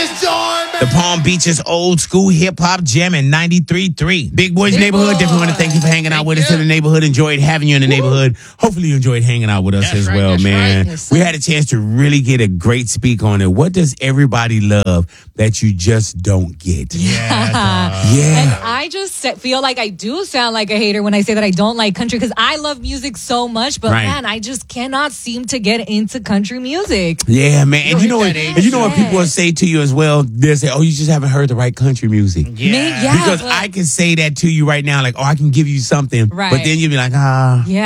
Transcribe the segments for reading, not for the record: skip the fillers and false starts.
The Palm Beaches old school hip hop jam in 93.3. Big Boys Neighborhood. Definitely want to thank you for hanging out with us in the neighborhood. Enjoyed having you in the neighborhood. Hopefully you enjoyed hanging out with us as well, man. We had a chance to really get a great speak on it. What does everybody love that you just don't get? Yeah. And I just feel like I do sound like a hater when I say that I don't like country because I love music so much, but man, I just cannot seem to get into country music. Yeah, man. And you know what people will say to you as well? They'll say, oh, you just haven't heard the right country music. Yeah. Because I can say that to you right now, like, oh, I can give you something. Right. But then you'll be like, I'm straight.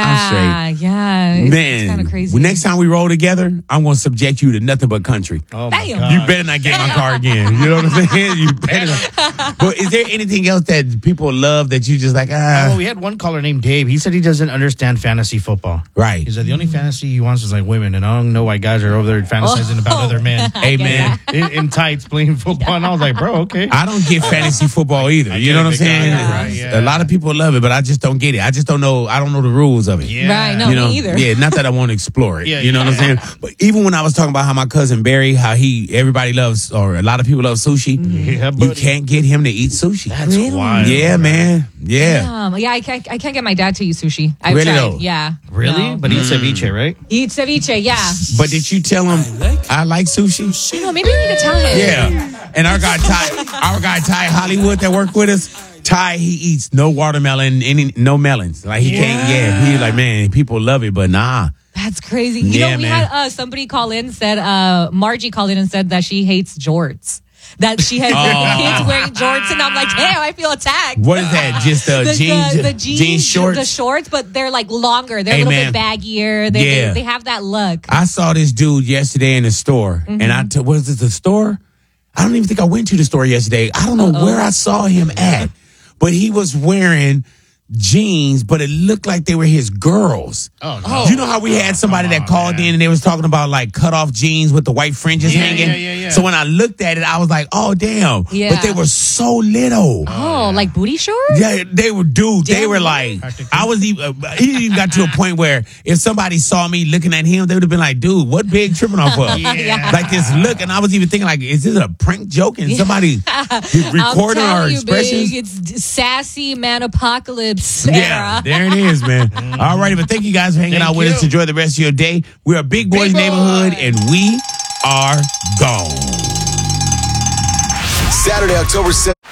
Yeah. Man, kind of crazy. Next time we roll together, I'm going to subject you to nothing but country. Oh, my God. You better not get my car again. You know what I'm saying? You better not. But is there anything else that people love that you just like, Oh, we had one caller named Dave. He said he doesn't understand fantasy football. Right. He said the only fantasy he wants is like women. And I don't know why guys are over there fantasizing about other men. Amen. In tights playing football. And I was like, bro, okay. I don't get fantasy football either. You know what I'm saying? A lot of people love it, but I just don't get it. I just don't know. I don't know the rules of it. Right. No, me either. Yeah, not that I won't explore it. You know what I'm saying? But even when I was talking about how my cousin Barry, how everybody loves, or a lot of people love sushi, you can't get him to eat sushi. That's wild. Yeah, man. Yeah. I can't get my dad to eat sushi. I've Really tried. though? Yeah. Really? No. But eat ceviche, right? Eat ceviche, yeah. But did you tell him I like sushi? No, maybe we need to tell him. Yeah. And our guy Ty Hollywood that worked with us, Ty, he eats no watermelon, no melons. Like he can't. He's like, man, people love it, but nah. That's crazy. You know, we had somebody call in, Margie called in and said that she hates jorts. That she has kids wearing jorts, and I'm like, damn, I feel attacked. What is that? Just the jeans shorts? The shorts, but they're like longer. They're a little bit baggier. They have that look. I saw this dude yesterday in the store, and was it the store? I don't even think I went to the store yesterday. I don't know where I saw him at, but he was wearing jeans, but it looked like they were his girls. You know how we had somebody that called in and they was talking about like cut off jeans with the white fringes hanging? Yeah. So when I looked at it, I was like, oh, damn. Yeah. But they were so little. Oh, like booty shorts? Yeah, they were, dude. Damn. They were like, he even got to a point where if somebody saw me looking at him, they would have been like, dude, what big tripping off of? Like this look. And I was even thinking like, is this a prank joke? And somebody recording our expressions? Big, it's sassy man apocalypse. Yeah, there it is, man. All righty, but thank you guys for hanging out with us. Enjoy the rest of your day. We are Big Boys Neighborhood, and we are gone. Saturday, October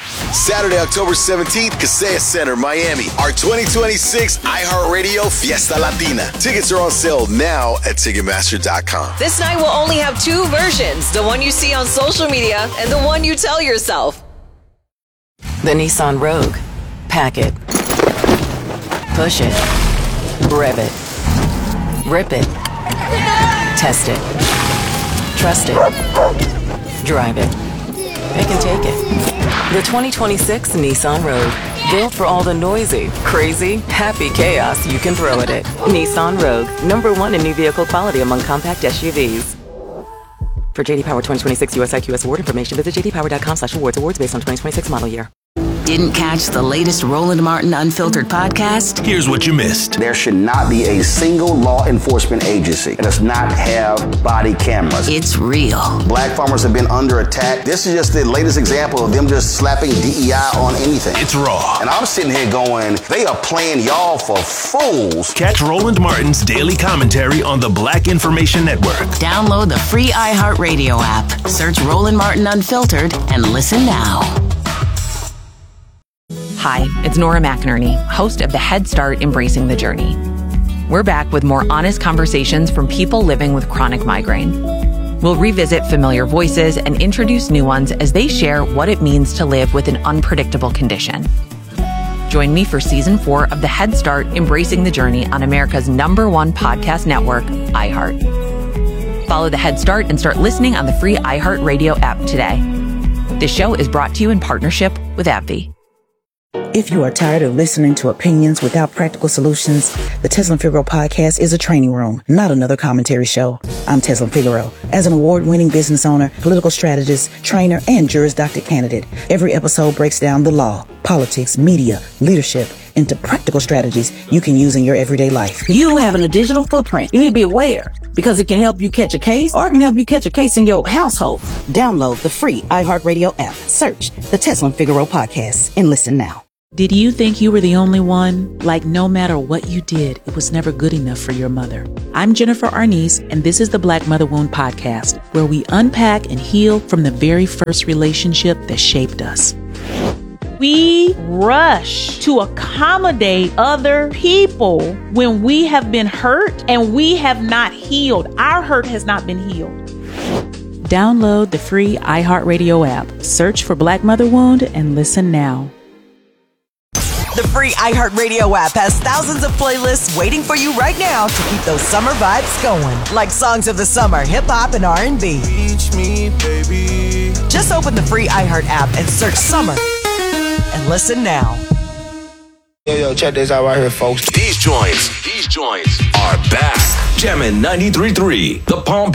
17th, Kaseya Center, Miami. Our 2026 iHeartRadio Fiesta Latina. Tickets are on sale now at Ticketmaster.com. This night will only have two versions, the one you see on social media and the one you tell yourself. The Nissan Rogue. Pack it. Push it. Rev it. Rip it. Test it. Trust it. Drive it. Pick and take it. The 2026 Nissan Rogue. Built for all the noisy, crazy, happy chaos you can throw at it. Nissan Rogue. #1 in new vehicle quality among compact SUVs. For JD Power 2026 US IQS award information, visit jdpower.com/awards. Awards based on 2026 model year. Didn't catch the latest Roland Martin Unfiltered podcast? Here's what you missed. There should not be a single law enforcement agency that does not have body cameras. It's real. Black farmers have been under attack. This is just the latest example of them just slapping DEI on anything. It's raw. And I'm sitting here going, they are playing y'all for fools. Catch Roland Martin's daily commentary on the Black Information Network. Download the free iHeartRadio app. Search Roland Martin Unfiltered and listen now. Hi, it's Nora McInerney, host of the Head Start Embracing the Journey. We're back with more honest conversations from people living with chronic migraine. We'll revisit familiar voices and introduce new ones as they share what it means to live with an unpredictable condition. Join me for Season 4 of the Head Start Embracing the Journey on America's #1 podcast network, iHeart. Follow the Head Start and start listening on the free iHeartRadio app today. This show is brought to you in partnership with AbbVie. If you are tired of listening to opinions without practical solutions, the Tezlyn Figaro podcast is a training room, not another commentary show. I'm Tezlyn Figaro. As an award-winning business owner, political strategist, trainer, and Juris Doctor candidate, every episode breaks down the law, politics, media, leadership into practical strategies you can use in your everyday life. You having a digital footprint. You need to be aware. because it can help you catch a case or it can help you catch a case in your household. Download the free iHeartRadio app. Search the Tesla and Figaro podcast and listen now. Did you think you were the only one? Like, no matter what you did, it was never good enough for your mother. I'm Jennifer Arnice, and this is the Black Mother Wound Podcast, where we unpack and heal from the very first relationship that shaped us. We rush to accommodate other people when we have been hurt and we have not healed. Our hurt has not been healed. Download the free iHeartRadio app. Search for Black Mother Wound and listen now. The free iHeartRadio app has thousands of playlists waiting for you right now to keep those summer vibes going. Like songs of the summer, hip-hop, and R&B. Reach me, baby. Just open the free iHeart app and search summer. And listen now. Yo, check this out right here, folks. These joints are back. Jammin' 93.3, the Palm